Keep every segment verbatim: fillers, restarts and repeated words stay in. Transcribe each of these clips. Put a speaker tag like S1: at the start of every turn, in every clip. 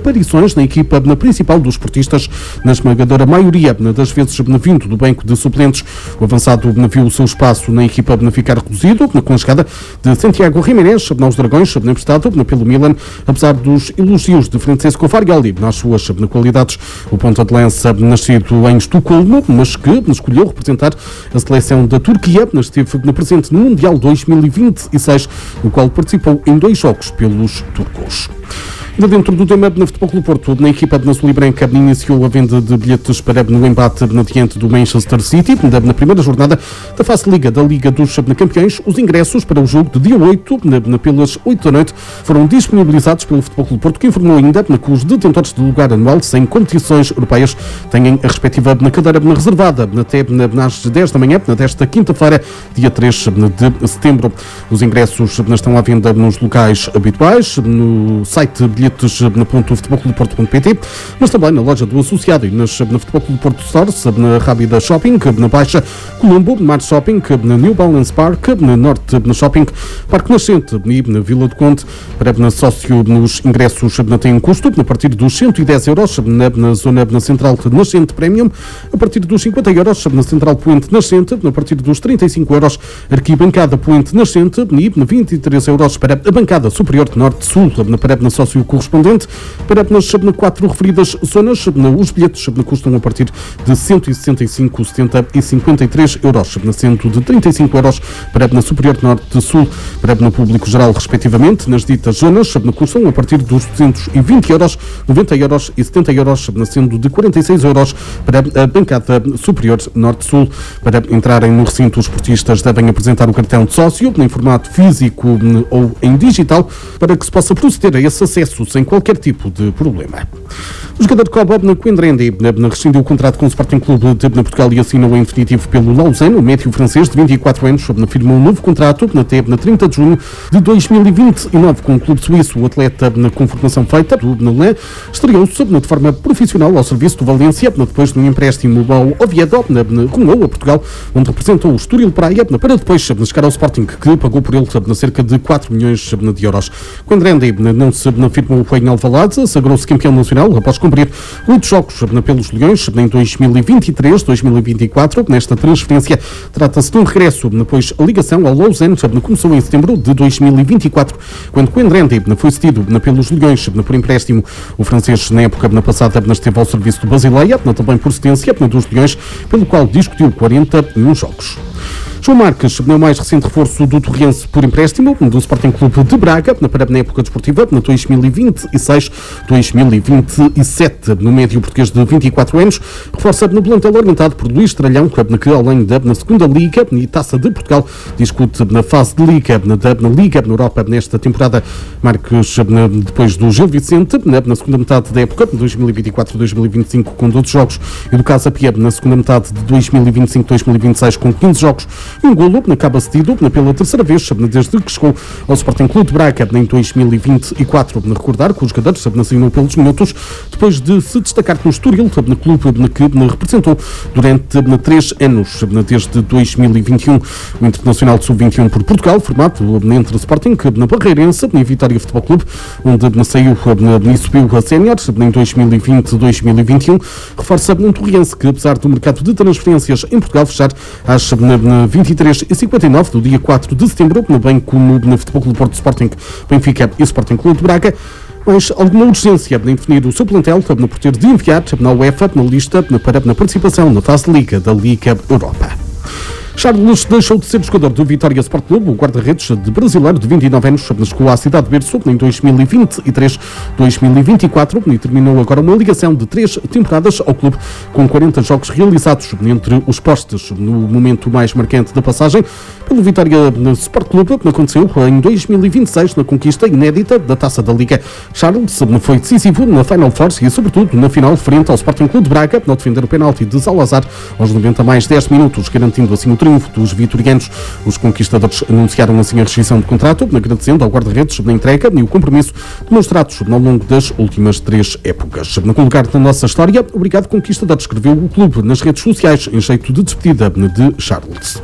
S1: aparições na equipa na principal dos esportistas, na esmagadora maioria das vezes vindo do banco de suplentes. O avançado viu o seu espaço na equipa ficar reduzido, com a chegada de Santiago Jiménez aos Dragões, emprestado pelo Milan, apesar dos elogios de Francesco Farioli nas suas qualidades. O ponta de lança, nascido em Estocolmo, mas que escolheu representar a seleção da Turquia, esteve presente no Mundial dois mil e vinte e seis, no qual participou em dois jogos pelos turcos. De dentro do tema no Futebol Clube Porto, na equipa de Azul e Branca iniciou a venda de bilhetes para no embate na diante do Manchester City, na primeira jornada da fase Liga da Liga dos Campeões. Os ingressos para o jogo de dia oito, na, pelas oito da noite, foram disponibilizados pelo Futebol Clube Porto, que informou ainda que os detentores do lugar anual sem competições europeias têm a respectiva cadeira reservada até às dez da manhã, desta quinta-feira, dia três de setembro. Os ingressos estão à venda nos locais habituais, no site bilhetes na ponto futebol clube porto ponto pt, mas também na loja do associado e nas, na Futebol Clube Porto Stores, na Rábida Shopping, na Baixa Colombo, Mar Shopping, na New Balance Park, na Norte na Shopping, Parque Nascente e na Vila do Conde. Para na sócio, nos ingressos têm um custo a partir dos cento e dez euros na, na zona na Central Nascente Premium, a partir dos cinquenta euros na Central Poente Nascente, a partir dos trinta e cinco euros Arquibancada Poente Nascente e vinte e três euros para a bancada superior de Norte-Sul. Para na sócio correspondente, para nas quatro referidas zonas, os bilhetes custam a partir de cento e sessenta e cinco, setenta e cinquenta e três euros, sendo de trinta e cinco euros para na Superior Norte-Sul, para no público geral, respectivamente. Nas ditas zonas, custam a partir dos duzentos e vinte euros, noventa euros e setenta euros, sendo de quarenta e seis euros para a bancada Superior Norte-Sul. Para entrarem no recinto, os esportistas devem apresentar o cartão de sócio em formato físico ou em digital, para que se possa proceder a esse acesso sem qualquer tipo de problema. O jogador de Coba, na Coendrendi, rescindiu o contrato com o Sporting Clube de Portugal e assinou em definitivo pelo Lausanne. O médio francês, de vinte e quatro anos, firmou um novo contrato até na trinta de junho de dois mil e vinte e nove com o clube suíço. O atleta, com formação feita do Belém, estreou-se de forma profissional ao serviço do Valência, depois de um empréstimo ao Oviedo, rumou a Portugal, onde representou o Estoril Praia, para depois chegar ao Sporting, que pagou por ele cerca de quatro milhões de euros. Coendrendi não se firmou em Alvalade, sagrou-se campeão nacional após cumprir oito jogos pelos Leões em dois mil e vinte e três, dois mil e vinte e quatro. Nesta transferência trata-se de um regresso, pois a ligação ao Lausanne começou em setembro de dois mil e vinte e quatro, quando Coendrendi foi cedido pelos Leões por empréstimo. O francês, na época passada, esteve ao serviço do Basileia, também por cedência dos Leões, pelo qual discutiu quarenta e um jogos. João Marques, o mais recente reforço do Torrense por empréstimo do Sporting Clube de Braga, na época desportiva, na dois mil e vinte e seis, dois mil e vinte e sete, no médio português de vinte e quatro anos, reforça no plantel orientado por Luís Tralhão, que além da na segunda Liga e Taça de Portugal, discute na fase de Liga, na, na Liga na Europa nesta temporada. Marques, na, depois do Gil Vicente, na, na segunda metade da época, dois mil e vinte e quatro, dois mil e vinte e cinco, com doze jogos, e do Casa Pia, na segunda metade de dois mil e vinte e cinco, dois mil e vinte e seis, com quinze jogos, um golo, acaba cedido pela terceira vez desde que chegou ao Sporting Clube de Braga em dois mil e vinte e quatro. Recordar que os jogadores assinou pelos minutos depois de se destacar no Estoril, no clube que representou durante três anos, desde dois mil e vinte e um. O Internacional de sub vinte e um por Portugal, formado entre Sporting, na Barreirense e Vitória Futebol Clube, onde saiu e subiu a sénior em dois mil e vinte, dois mil e vinte e um, reforça um Torrense que, apesar do mercado de transferências em Portugal fechar às vinte e três e cinquenta e nove do dia quatro de setembro, bem como no Futebol Clube Porto, Sporting, Benfica e Sporting Clube de Braga, mas alguma urgência em definir o seu plantel por ter de enviar na UEFA na lista para na participação na fase de Liga da Liga Europa. Charles deixou de ser jogador do Vitória Sport Clube. O guarda-redes de brasileiro de vinte e nove anos chegou à cidade de berço em dois mil e vinte e três, dois mil e vinte e quatro e terminou agora uma ligação de três temporadas ao clube, com quarenta jogos realizados entre os postes. No momento mais marcante da passagem pelo Vitória Sport Clube, que aconteceu em dois mil e vinte e seis, na conquista inédita da Taça da Liga. Charles foi decisivo na Final Four e, sobretudo, na final frente ao Sporting Clube de Braga, ao defender o penalti de Salazar aos noventa mais dez minutos, garantindo assim o triunfo dos vitorianos. Os conquistadores anunciaram assim a rescisão de contrato, agradecendo ao guarda-redes na entrega e o compromisso demonstrados ao longo das últimas três épocas. No lugar da nossa história, obrigado conquistador, escreveu o clube nas redes sociais em jeito de despedida de Charles.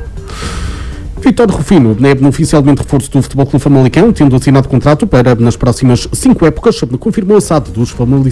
S1: Vítor Rufino é oficialmente reforço do Futebol Clube Famalicão, tendo assinado contrato para nas próximas cinco épocas, confirmou a S A D dos Famalicão.